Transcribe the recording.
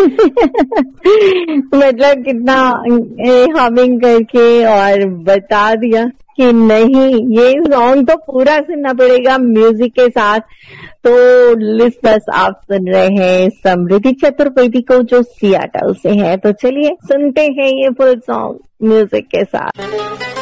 मतलब कितना हमिंग करके और बता दिया कि नहीं, ये सॉन्ग तो पूरा सुनना पड़ेगा म्यूजिक के साथ। तो लिस्टर्स, आप सुन रहे हैं समृद्धि चतुर्वेदी को जो सियाटल से है। तो चलिए सुनते हैं ये फुल सॉन्ग म्यूजिक के साथ।